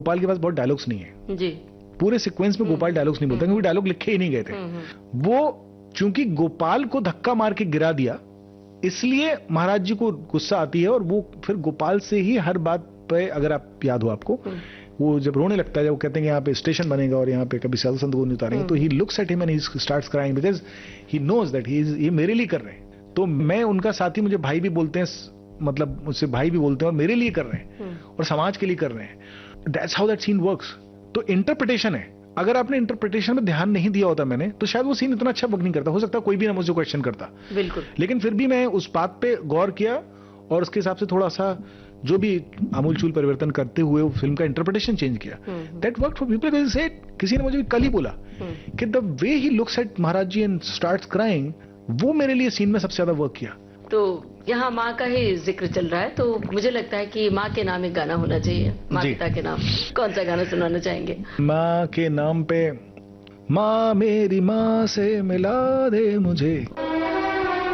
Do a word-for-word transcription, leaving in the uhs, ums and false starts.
गोपाल के पास बहुत डायलॉग्स नहीं है जी। पूरे सीक्वेंस में गोपाल डायलॉग्स नहीं बोलता क्योंकि डायलॉग लिखे ही नहीं गए थे। वो चूंकि गोपाल को धक्का मार के गिरा दिया इसलिए महाराज जी को गुस्सा आती है और वो फिर गोपाल से ही हर बात पे, अगर आप याद हो आपको, वो जब रोने लगता है, जब वो कहते हैं कि यहाँ पे स्टेशन बनेगा और यहाँ पे कभी साधु संत को नहीं उतारेंगे, तो he looks at him and he starts crying because he knows that he is ये मेरे लिए कर रहे हैं। तो मैं उनका साथी, मुझे भाई भी बोलते हैं, मतलब मुझसे भाई भी बोलते हैं और मेरे लिए कर रहे हैं और समाज के लिए कर रहे हैं। That's how that scene works. तो इंटरप्रिटेशन है, अगर आपने इंटरप्रिटेशन में ध्यान नहीं दिया होता मैंने, तो शायद वो सीन इतना अच्छा वर्क नहीं करता। हो सकता कोई भी ना मुझे क्वेश्चन करता, बिल्कुल, लेकिन फिर भी मैं उस बात पे गौर किया और उसके हिसाब से थोड़ा सा जो भी आमूलचूल परिवर्तन करते हुए फिल्म का इंटरप्रिटेशन चेंज किया। That work for people because से किसी ने मुझे कल ही बोला कि the way he looks at Maharaj ji and starts crying, वो मेरे लिए सीन में सबसे ज्यादा वर्क किया। तो यहाँ माँ का ही जिक्र चल रहा है, तो मुझे लगता है कि माँ के नाम एक गाना होना चाहिए, माँ पिता के नाम। कौन सा गाना सुनाना चाहेंगे? माँ के नाम पे, माँ मेरी माँ से मिला दे मुझे।